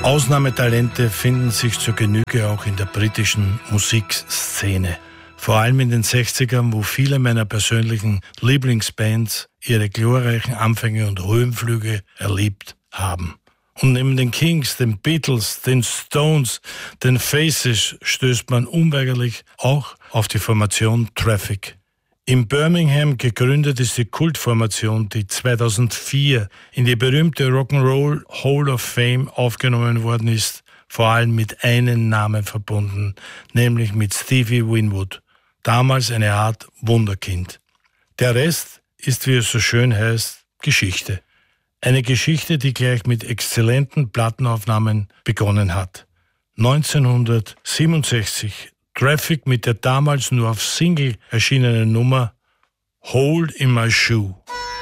Ausnahmetalente finden sich zur Genüge auch in der britischen Musikszene. Vor allem in den 60ern, wo viele meiner persönlichen Lieblingsbands ihre glorreichen Anfänge und Höhenflüge erlebt haben. Und neben den Kings, den Beatles, den Stones, den Faces stößt man unweigerlich auch auf die Formation Traffic. In Birmingham gegründet ist die Kultformation, die 2004 in die berühmte Rock'n'Roll Hall of Fame aufgenommen worden ist, vor allem mit einem Namen verbunden, nämlich mit Stevie Winwood, damals eine Art Wunderkind. Der Rest ist, wie es so schön heißt, Geschichte. Eine Geschichte, die gleich mit exzellenten Plattenaufnahmen begonnen hat. 1967 Traffic mit der damals nur auf Single erschienenen Nummer Hole in My Shoe.